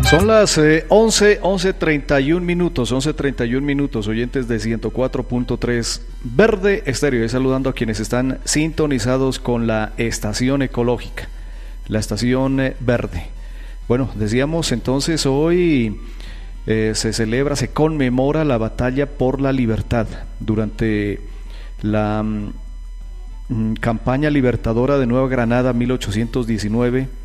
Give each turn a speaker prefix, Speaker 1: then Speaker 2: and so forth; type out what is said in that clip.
Speaker 1: Son las 11:31 minutos, 11:31 minutos, oyentes de 104.3 Verde Estéreo. Y saludando a quienes están sintonizados con la estación ecológica, la estación verde. Bueno, decíamos entonces hoy se celebra, se conmemora la batalla por la libertad durante la campaña libertadora de Nueva Granada 1819.